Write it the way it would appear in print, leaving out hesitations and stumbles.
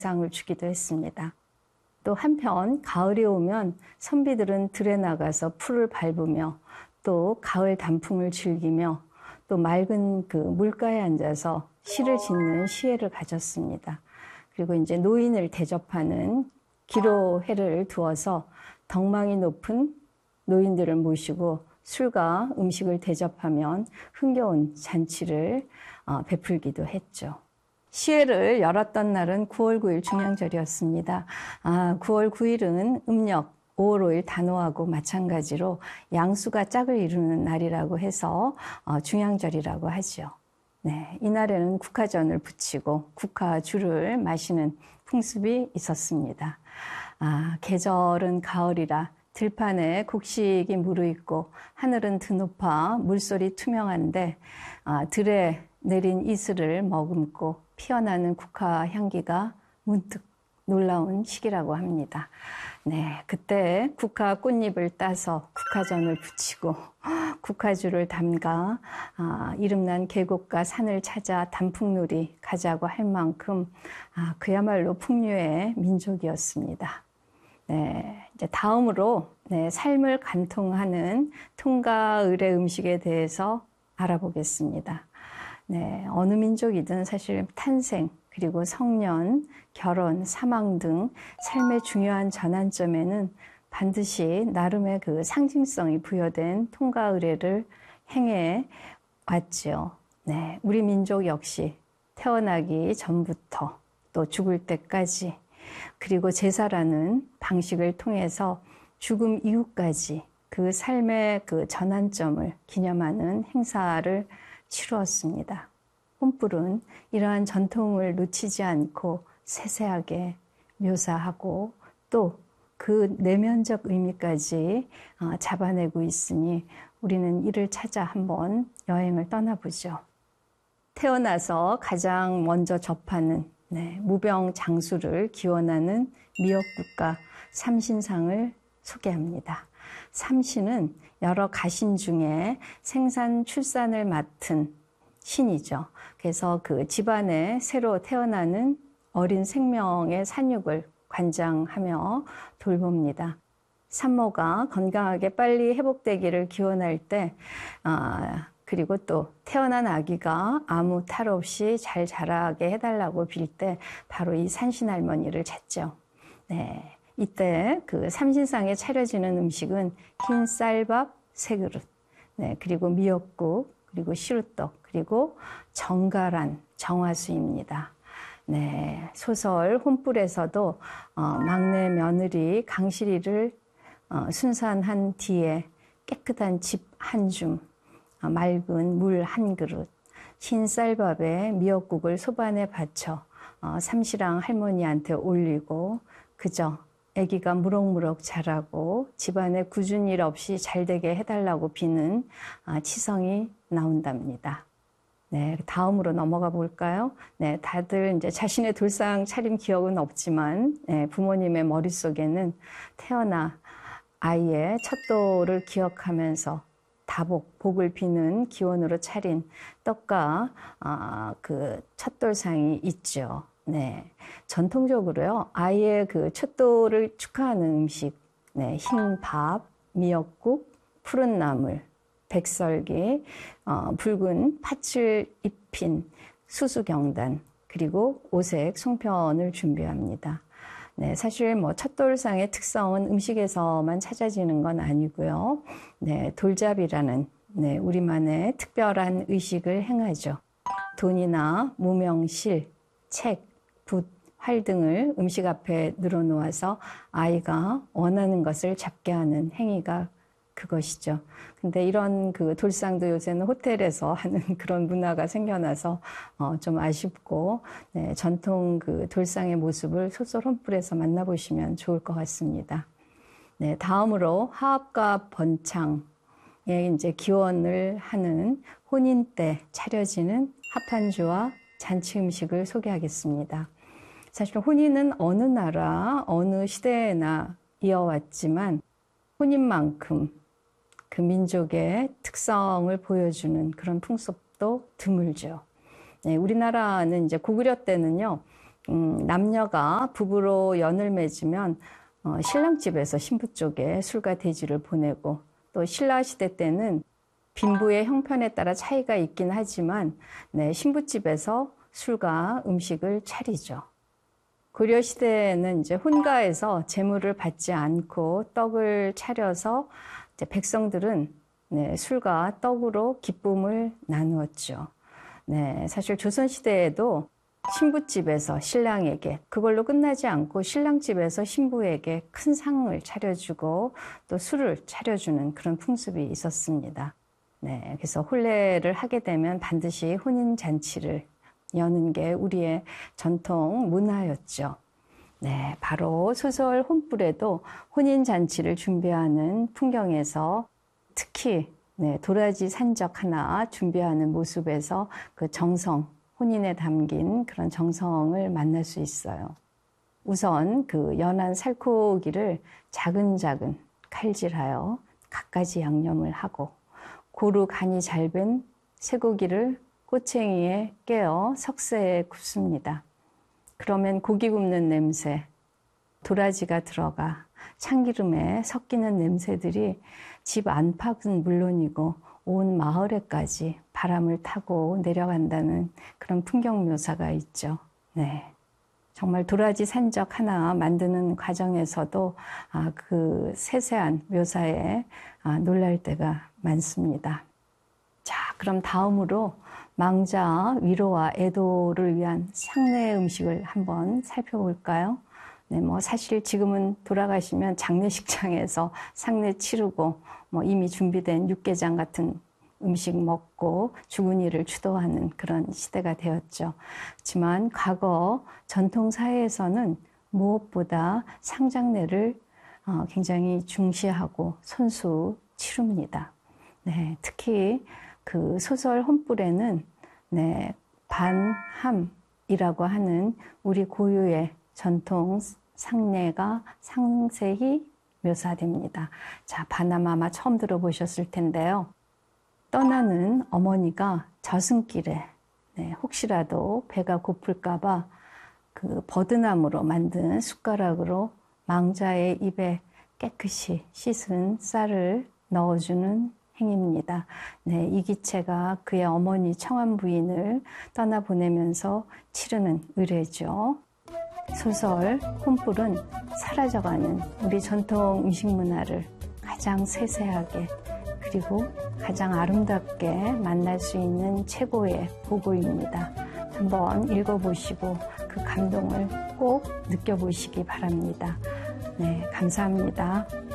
상을 주기도 했습니다. 또 한편 가을이 오면 선비들은 들에 나가서 풀을 밟으며 또 가을 단풍을 즐기며 또 맑은 그 물가에 앉아서 시를 짓는 시회를 가졌습니다. 그리고 이제 노인을 대접하는 기로회를 두어서 덕망이 높은 노인들을 모시고 술과 음식을 대접하면 흥겨운 잔치를 베풀기도 했죠. 시회를 열었던 날은 9월 9일 중양절이었습니다. 9월 9일은 음력 5월 5일 단오하고 마찬가지로 양수가 짝을 이루는 날이라고 해서 중양절이라고 하죠. 네, 이날에는 국화전을 부치고 국화주를 마시는 풍습이 있었습니다. 계절은 가을이라 들판에 곡식이 무르익고 하늘은 드높아 물소리 투명한데 들에 내린 이슬을 머금고 피어나는 국화 향기가 문득 놀라운 시기라고 합니다. 네, 그때 국화 꽃잎을 따서 국화전을 부치고 국화주를 담가 이름난 계곡과 산을 찾아 단풍놀이 가자고 할 만큼 그야말로 풍류의 민족이었습니다. 네, 이제 다음으로 삶을 관통하는 통과 을의 음식에 대해서 알아보겠습니다. 네, 어느 민족이든 사실 탄생, 그리고 성년, 결혼, 사망 등 삶의 중요한 전환점에는 반드시 나름의 그 상징성이 부여된 통과 의례를 행해 왔죠. 네, 우리 민족 역시 태어나기 전부터 또 죽을 때까지 그리고 제사라는 방식을 통해서 죽음 이후까지 그 삶의 그 전환점을 기념하는 행사를 치루었습니다. 혼불은 이러한 전통을 놓치지 않고 세세하게 묘사하고 또 그 내면적 의미까지 잡아내고 있으니 우리는 이를 찾아 한번 여행을 떠나보죠. 태어나서 가장 먼저 접하는 무병장수를 기원하는 미역국과 삼신상을 소개합니다. 삼신은 여러 가신 중에 생산 출산을 맡은 신이죠. 그래서 그 집안에 새로 태어나는 어린 생명의 산육을 관장하며 돌봅니다. 산모가 건강하게 빨리 회복되기를 기원할 때 그리고 또 태어난 아기가 아무 탈 없이 잘 자라게 해달라고 빌 때 바로 이 산신할머니를 찾죠. 네, 이때 그 삼신상에 차려지는 음식은 흰 쌀밥 3그릇, 그리고 미역국, 그리고 시루떡, 그리고 정갈한 정화수입니다. 네, 소설 혼불에서도 막내 며느리 강실이를 순산한 뒤에 깨끗한 집 한 줌, 맑은 물 1그릇, 흰 쌀밥에 미역국을 소반에 받쳐 삼시랑 할머니한테 올리고 그저 아기가 무럭무럭 자라고 집안에 굳은 일 없이 잘되게 해달라고 비는 치성이 나온답니다. 네, 다음으로 넘어가 볼까요? 네, 다들 이제 자신의 돌상 차림 기억은 없지만 부모님의 머릿속에는 태어나 아이의 첫돌을 기억하면서 다복, 복을 비는 기원으로 차린 떡과 그 첫돌상이 있죠. 네, 전통적으로요, 아이의 그 첫돌을 축하하는 음식, 흰 밥, 미역국, 푸른 나물, 백설기, 붉은 팥을 입힌 수수경단, 그리고 오색 송편을 준비합니다. 네, 사실 첫돌상의 특성은 음식에서만 찾아지는 건 아니고요. 네, 돌잡이라는 우리만의 특별한 의식을 행하죠. 돈이나 무명실, 책, 붓, 활 등을 음식 앞에 늘어놓아서 아이가 원하는 것을 잡게 하는 행위가 그것이죠. 근데 이런 그 돌상도 요새는 호텔에서 하는 그런 문화가 생겨나서 좀 아쉽고, 전통 그 돌상의 모습을 소설 혼불에서 만나보시면 좋을 것 같습니다. 네, 다음으로 화합과 번창에 이제 기원을 하는 혼인 때 차려지는 합한주와 잔치 음식을 소개하겠습니다. 사실 혼인은 어느 나라, 어느 시대에나 이어왔지만 혼인만큼 그 민족의 특성을 보여주는 그런 풍습도 드물죠. 네, 우리나라는 이제 고구려 때는요, 남녀가 부부로 연을 맺으면 신랑집에서 신부 쪽에 술과 대지를 보내고, 또 신라시대 때는 빈부의 형편에 따라 차이가 있긴 하지만 신부집에서 술과 음식을 차리죠. 고려시대에는 이제 혼가에서 제물을 받지 않고 떡을 차려서 이제 백성들은 술과 떡으로 기쁨을 나누었죠. 사실 조선시대에도 신부집에서 신랑에게, 그걸로 끝나지 않고 신랑집에서 신부에게 큰 상을 차려주고 또 술을 차려주는 그런 풍습이 있었습니다. 그래서 혼례를 하게 되면 반드시 혼인잔치를 여는 게 우리의 전통 문화였죠. 바로 소설 혼불에도 혼인잔치를 준비하는 풍경에서 특히 도라지 산적 하나 준비하는 모습에서 그 정성, 혼인에 담긴 그런 정성을 만날 수 있어요. 우선 그 연한 살코기를 차근차근 칼질하여 갖가지 양념을 하고, 고루 간이 잘 밴 쇠고기를 꼬챙이에 깨어 석쇠에 굽습니다. 그러면 고기 굽는 냄새, 도라지가 들어가 참기름에 섞이는 냄새들이 집 안팎은 물론이고 온 마을에까지 바람을 타고 내려간다는 그런 풍경 묘사가 있죠. 정말 도라지 산적 하나 만드는 과정에서도 그 세세한 묘사에 놀랄 때가 많습니다. 자, 그럼 다음으로 망자 위로와 애도를 위한 상례 음식을 한번 살펴볼까요? 사실 지금은 돌아가시면 장례식장에서 상례 치르고 이미 준비된 육개장 같은 음식 먹고 죽은 이를 추도하는 그런 시대가 되었죠. 하지만 과거 전통사회에서는 무엇보다 상장례를 굉장히 중시하고 손수 치릅니다. 특히 그 소설 혼불에는 반함이라고 하는 우리 고유의 전통 상례가 상세히 묘사됩니다. 자, 반함 아마 처음 들어보셨을 텐데요. 떠나는 어머니가 저승길에 혹시라도 배가 고플까봐 그 버드나무로 만든 숟가락으로 망자의 입에 깨끗이 씻은 쌀을 넣어주는 행위입니다. 이 기체가 그의 어머니 청한 부인을 떠나보내면서 치르는 의례죠. 소설 혼불은 사라져가는 우리 전통 음식 문화를 가장 세세하게 그리고 가장 아름답게 만날 수 있는 최고의 보고입니다. 한번 읽어보시고 그 감동을 꼭 느껴보시기 바랍니다. 감사합니다.